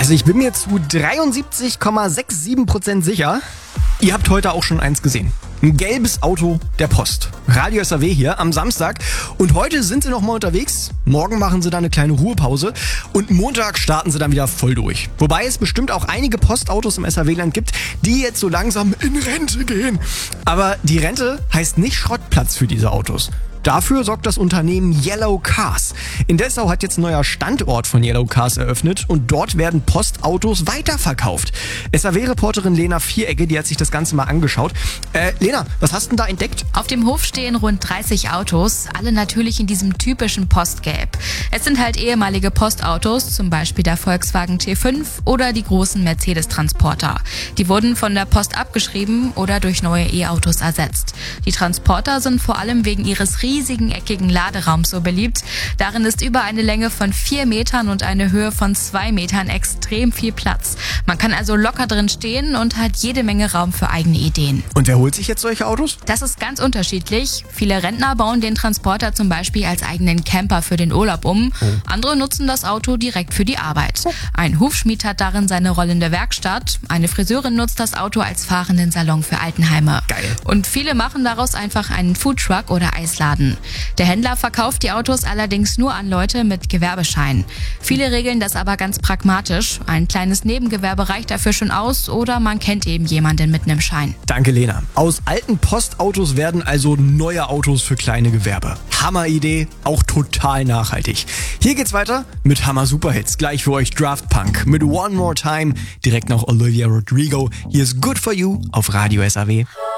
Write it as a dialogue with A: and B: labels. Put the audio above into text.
A: Also ich bin mir zu 73,67% sicher, ihr habt heute auch schon eins gesehen. Ein gelbes Auto der Post. Radio SAW hier am Samstag. Und heute sind sie noch mal unterwegs. Morgen machen sie dann eine kleine Ruhepause. Und Montag starten sie dann wieder voll durch. Wobei es bestimmt auch einige Postautos im SAW-Land gibt, die jetzt so langsam in Rente gehen. Aber die Rente heißt nicht Schrottplatz für diese Autos. Dafür sorgt das Unternehmen Yellow Cars. In Dessau hat jetzt ein neuer Standort von Yellow Cars eröffnet und dort werden Postautos weiterverkauft. SAW-Reporterin Lena Vierecke, die hat sich das Ganze mal angeschaut. Lena, was hast du denn da entdeckt?
B: Auf dem Hof stehen rund 30 Autos, alle natürlich in diesem typischen Postgelb. Es sind halt ehemalige Postautos, zum Beispiel der Volkswagen T5 oder die großen Mercedes-Transporter. Die wurden von der Post abgeschrieben oder durch neue E-Autos ersetzt. Die Transporter sind vor allem wegen ihres riesigen eckigen Laderaums so beliebt. Darin ist über eine Länge von 4 Metern und eine Höhe von 2 Metern extrem viel Platz. Man kann also locker drin stehen und hat jede Menge Raum für eigene Ideen.
A: Und wer holt sich jetzt solche Autos?
B: Das ist ganz unterschiedlich. Viele Rentner bauen den Transporter zum Beispiel als eigenen Camper für den Urlaub um. Andere nutzen das Auto direkt für die Arbeit. Ein Hufschmied hat darin seine rollende Werkstatt. Eine Friseurin nutzt das Auto als fahrenden Salon für Altenheime.
A: Geil.
B: Und viele machen daraus einfach einen Foodtruck oder Eisladen. Der Händler verkauft die Autos allerdings nur an Leute mit Gewerbeschein. Viele regeln das aber ganz pragmatisch. Ein kleines Nebengewerbe reicht dafür schon aus oder man kennt eben jemanden mit einem Schein.
A: Danke, Lena. Aus alten Postautos werden also neue Autos für kleine Gewerbe. Hammeridee, auch total nachhaltig. Hier geht's weiter mit Hammer Superhits. Gleich für euch Daft Punk mit One More Time. Direkt nach Olivia Rodrigo. Hier ist Good For You auf Radio SAW.